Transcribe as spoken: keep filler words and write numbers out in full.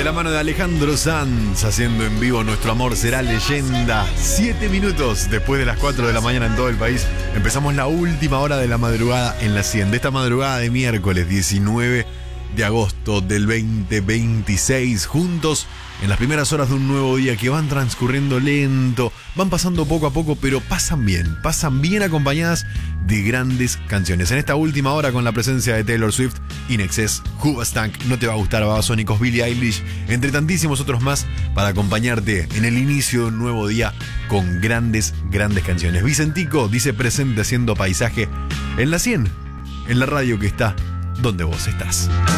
de la mano de Alejandro Sanz, haciendo en vivo Nuestro Amor Será Leyenda. Siete minutos después de las cuatro de la mañana en todo el país. Empezamos la última hora de la madrugada en la cien. De esta madrugada de miércoles diecinueve de agosto del veinte veintiséis. Juntos en las primeras horas de un nuevo día que van transcurriendo lento. Van pasando poco a poco, pero pasan bien. Pasan bien acompañadas de grandes canciones. En esta última hora con la presencia de Taylor Swift, In Excess, Hoobastank, No Te Va a Gustar, Babasónicos, Billie Eilish, entre tantísimos otros más, para acompañarte en el inicio de un nuevo día con grandes, grandes canciones. Vicentico dice presente haciendo paisaje en la cien, en la radio que está donde vos estás.